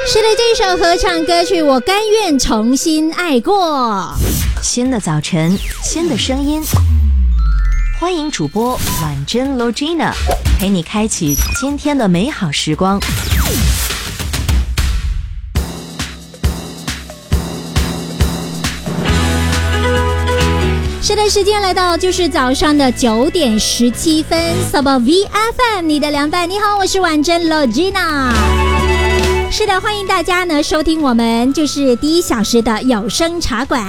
是的，这首合唱歌曲《我甘愿重新爱过》。 新的早晨，新的声音，欢迎主播婉珍 Logina 陪你开启今天的美好时光。 是的，时间来到就是早上的9点17分 Saba VFM 你的凉拌。你好，我是婉珍 Logina。是的，欢迎大家呢收听我们就是第1小时的有声茶馆。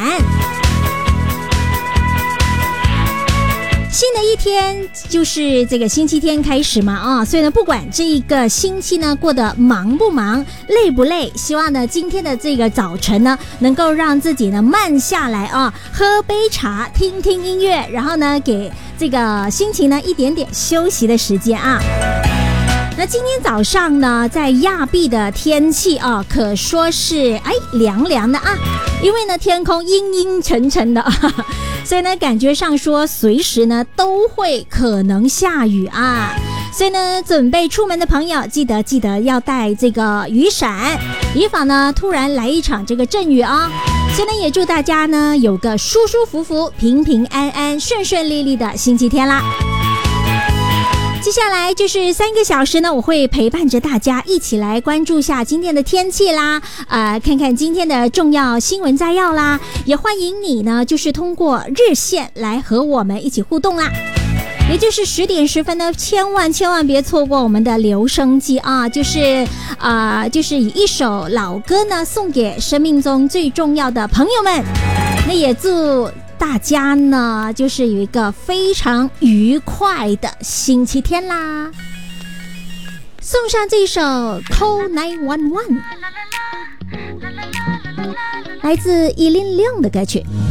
新的一天就是这个星期天开始嘛所以呢，不管这一个星期呢过得忙不忙、累不累，希望呢今天的这个早晨呢，能够让自己呢慢下来喝杯茶、听听音乐，然后呢给这个心情呢一点点休息的时间那今天早上呢，在亚庇的天气可说是凉凉的因为呢天空阴阴沉沉的所以呢感觉上说随时呢都会可能下雨所以呢准备出门的朋友记得要带这个雨伞，以防呢突然来一场这个阵雨所以呢也祝大家呢有个舒舒服服、平平安安、顺顺利利的星期天啦。接下来就是3个小时呢，我会陪伴着大家一起来关注下今天的天气啦，看看今天的重要新闻摘要啦，也欢迎你呢，就是通过热线来和我们一起互动啦。也就是10点10分呢，千万别错过我们的留声机就是以一首老歌呢送给生命中最重要的朋友们。那也祝大家呢就是有一个非常愉快的星期天啦。送上这首 Call 911，来自106的歌曲。